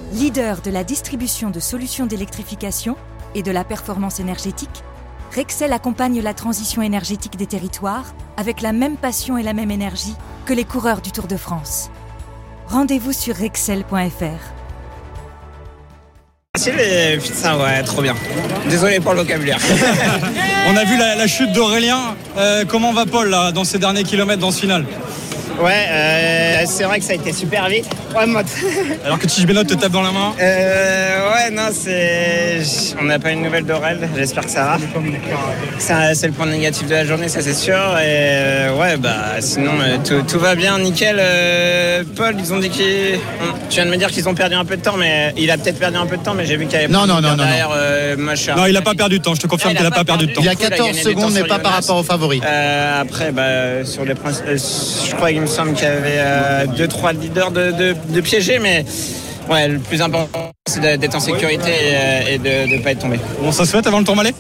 Leader de la distribution de solutions d'électrification et de la performance énergétique, Rexel accompagne la transition énergétique des territoires avec la même passion et la même énergie que les coureurs du Tour de France. Rendez-vous sur rexel.fr. Putain, ouais, trop bien. Désolé pour le vocabulaire. On a vu la chute d'Aurélien. Comment va Paul là, dans ces derniers kilomètres dans ce final? Ouais, c'est vrai que ça a été super vite. Ouais, moi. Alors que Tige Benoît te tape dans la main. Ouais, non, on n'a pas une nouvelle d'Aurel. J'espère que ça va. C'est le point négatif de la journée, ça c'est sûr. Et ouais, bah sinon tout va bien, nickel. Paul, ils ont dit tu viens de me dire qu'ils ont perdu un peu de temps, mais il a peut-être perdu un peu de temps, mais j'ai vu qu'il y avait non. derrière. Non, il n'a pas perdu de temps. Je te confirme qu'il n'a pas perdu de temps. Il y a 14 secondes, mais pas par rapport aux favoris. Après, sur les points, je crois qu'il me semble qu'il y avait 2-3 leaders de piéger, mais ouais, le plus important c'est d'être en sécurité et de ne pas être tombé. Bon, ça se fait avant le Tourmalet?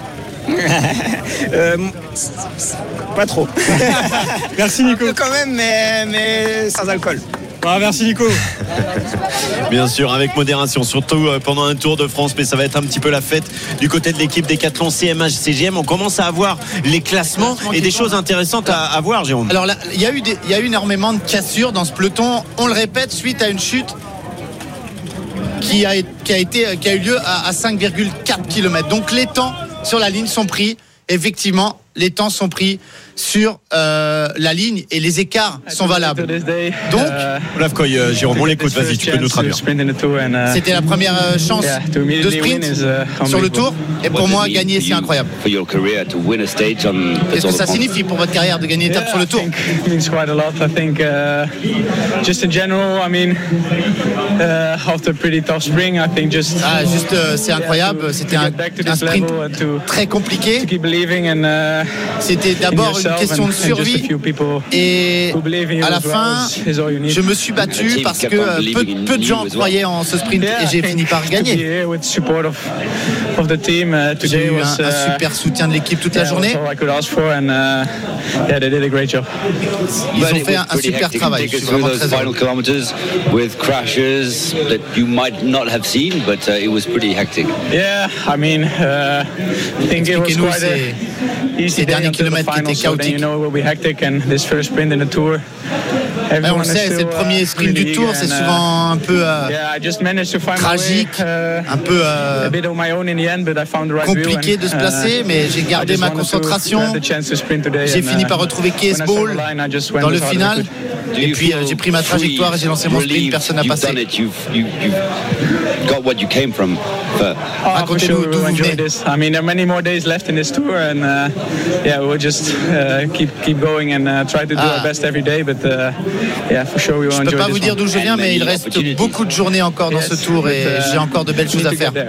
Pas trop. Merci Nico. Un peu quand même, mais sans alcool. Ah, merci Nico. Bien sûr, avec modération, surtout pendant un Tour de France, mais ça va être un petit peu la fête du côté de l'équipe Décathlon CMH CGM. On commence à avoir les classements et des choses intéressantes à voir, Jérôme. Alors là, il y a eu énormément de cassures dans ce peloton. On le répète, suite à une chute qui a eu lieu à 5,4 km. Donc les temps sur la ligne sont pris. Effectivement, les temps sont pris sur la ligne et les écarts sont valables. Donc, Lavkoy, Jérôme, on l'écoute, vas-y, tu peux nous traduire. C'était la première chance de sprint sur le Tour, et pour moi, gagner, c'est incroyable. Qu'est-ce que ça signifie pour votre carrière de gagner une étape sur le Tour? C'est incroyable. C'était un sprint très compliqué. C'était d'abord une question de survie et à la fin je me suis battu parce que peu de gens croyaient en ce sprint et j'ai fini par gagner. J'ai eu un super soutien de l'équipe toute la journée. Ils ont fait un super travail. Je suis vraiment très heureux. Expliquez-nous ces derniers kilomètres qui étaient chaotiques. On le sait, c'est le premier sprint du Tour, c'est souvent un peu tragique, un peu compliqué de se placer, mais j'ai gardé ma concentration. J'ai fini par retrouver Case Ball dans le final, et puis j'ai pris ma trajectoire et j'ai lancé mon sprint, personne n'a passé. Racontez-nous d'où vous venez. Je ne peux pas vous dire d'où je viens, mais il reste beaucoup de journées encore dans ce tour et j'ai encore de belles choses à faire.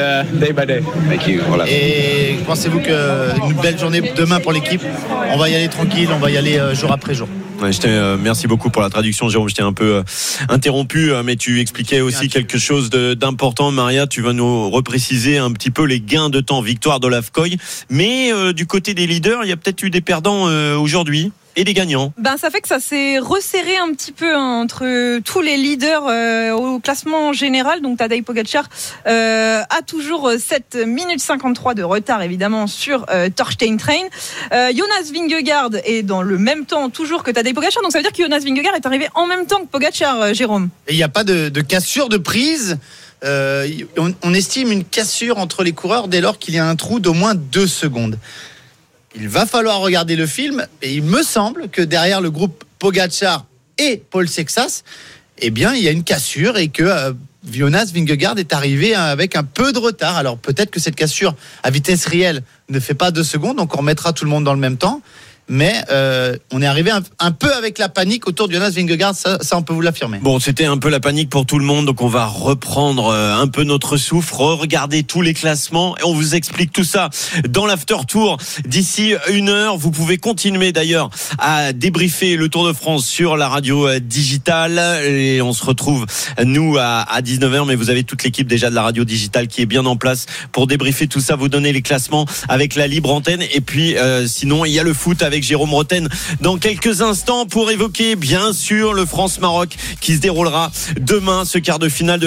Et pensez-vous qu'une belle journée demain pour l'équipe? On va y aller tranquille, on va y aller jour après jour. Ouais, merci beaucoup pour la traduction, Jérôme. Je t'ai un peu interrompu, mais tu expliquais aussi quelque chose d'important. Maria, tu vas nous repréciser un petit peu les gains de temps. Victoire de Lavkoy, mais du côté des leaders, il y a peut-être eu des perdants aujourd'hui et des gagnants. Ça fait que ça s'est resserré un petit peu entre tous les leaders au classement général. Donc Tadej Pogačar a toujours 7 minutes 53 de retard évidemment sur Thorstein Train. Jonas Vingegaard est dans le même temps toujours que Tadej Pogačar. Donc ça veut dire que Jonas Vingegaard est arrivé en même temps que Pogačar, Jérôme. Et il n'y a pas de cassure de prise. On estime une cassure entre les coureurs dès lors qu'il y a un trou d'au moins 2 secondes. Il va falloir regarder le film et il me semble que derrière le groupe Pogačar et Paul Sexas, il y a une cassure et que Jonas Vingegaard est arrivé avec un peu de retard. Alors peut-être que cette cassure à vitesse réelle ne fait pas 2 secondes, donc on remettra tout le monde dans le même temps. Mais on est arrivé un peu avec la panique autour de Jonas Vingegaard, ça on peut vous l'affirmer. Bon, c'était un peu la panique pour tout le monde, donc on va reprendre un peu notre souffle, regarder tous les classements et on vous explique tout ça dans l'after tour d'ici 1 heure. Vous pouvez continuer d'ailleurs à débriefer le Tour de France sur la radio digitale et on se retrouve nous à 19h, mais vous avez toute l'équipe déjà de la radio digitale qui est bien en place pour débriefer tout ça, vous donner les classements avec la libre antenne et puis sinon il y a le foot avec Jérôme Roten dans quelques instants pour évoquer bien sûr le France-Maroc qui se déroulera demain, ce quart de finale de